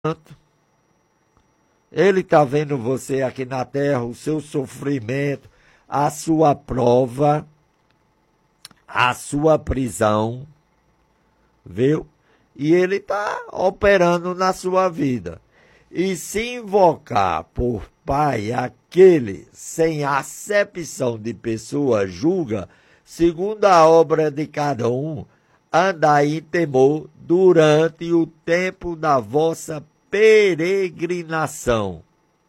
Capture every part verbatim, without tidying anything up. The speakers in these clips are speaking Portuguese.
Ele está vendo você aqui na terra, o seu sofrimento, a sua prova, a sua prisão, viu? E ele está operando na sua vida. E se invocar por Pai aquele sem acepção de pessoa julga, segundo a obra de cada um, andai em temor durante o tempo da vossa peregrinação.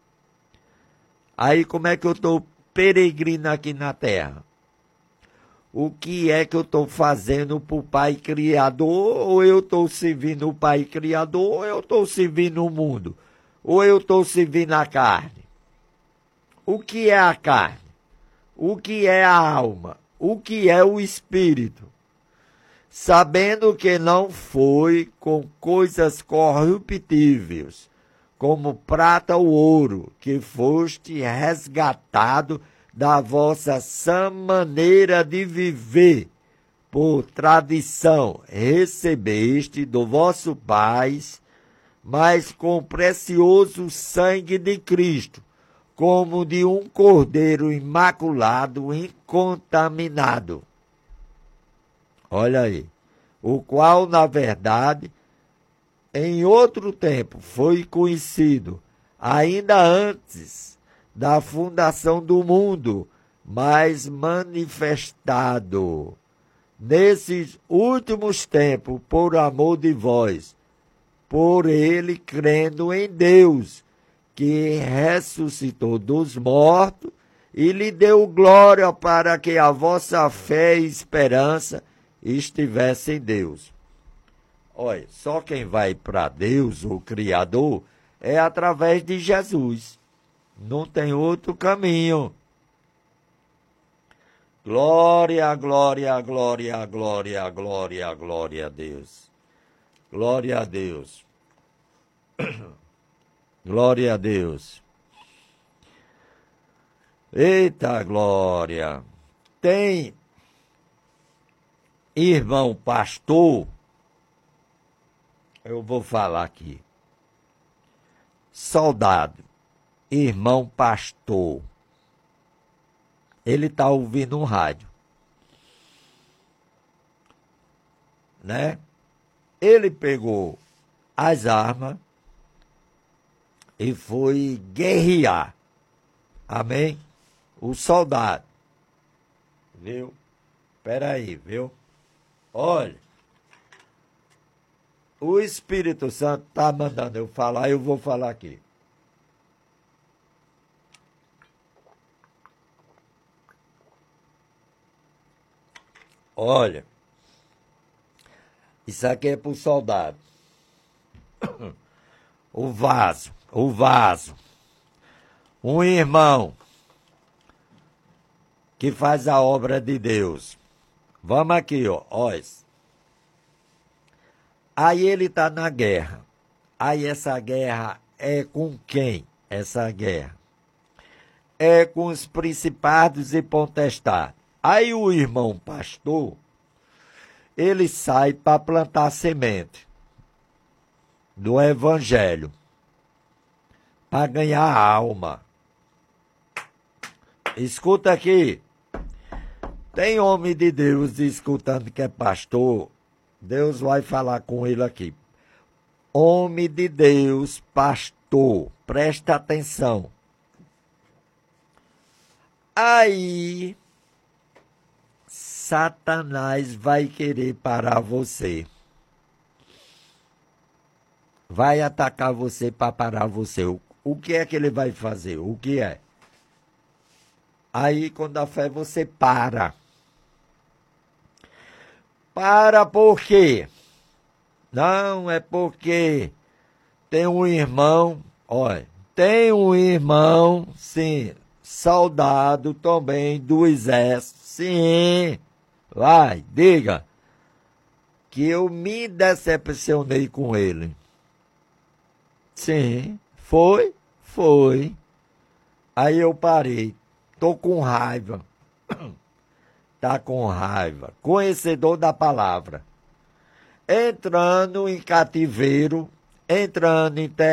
Aí como é que eu estou peregrino aqui na terra? O que é que eu estou fazendo para o Pai Criador? Ou eu estou servindo o Pai Criador, ou eu estou servindo o mundo? Ou eu estou servindo a carne? O que é a carne? O que é a alma? O que é o espírito? Sabendo que não foi com coisas corruptíveis, como prata ou ouro, que foste resgatado da vossa sã maneira de viver, por tradição recebeste do vosso Pai, mas com o precioso sangue de Cristo, como de um cordeiro imaculado, incontaminado. Olha aí, o qual, na verdade, em outro tempo foi conhecido, ainda antes da fundação do mundo, mas manifestado nesses últimos tempos por amor de vós, por ele crendo em Deus, que ressuscitou dos mortos e lhe deu glória para que a vossa fé e esperança estivesse em Deus. Olha, só quem vai para Deus, o Criador, é através de Jesus. Não tem outro caminho. Glória, glória, glória, glória, glória, glória a Deus. Glória a Deus. Glória a Deus. Eita glória. Tem irmão pastor, eu vou falar aqui. Soldado, irmão pastor. Ele está ouvindo um rádio, né? Ele pegou as armas e foi guerrear. Amém? O soldado. Viu? Peraí, viu? Olha. O Espírito Santo está mandando eu falar, eu vou falar aqui. Olha. Isso aqui é para o soldado. O vaso, o vaso. Um irmão que faz a obra de Deus. Vamos aqui, ó. Olha. Aí ele está na guerra. Aí essa guerra é com quem? Essa guerra é com os principados e potestades. Aí o irmão pastor, ele sai para plantar semente do evangelho, para ganhar alma. Escuta aqui. Tem homem de Deus escutando que é pastor, Deus vai falar com ele aqui. Homem de Deus, pastor, presta atenção. Aí, Satanás vai querer parar você. Vai atacar você para parar você. O, o que é que ele vai fazer? O que é? Aí, quando a fé você para. Para por quê? Não, é porque tem um irmão, olha, tem um irmão, sim, soldado também do exército, sim, vai, diga, que eu me decepcionei com ele. Sim, foi, foi. Aí eu parei, tô com raiva. Tá com raiva, conhecedor da palavra, entrando em cativeiro, entrando em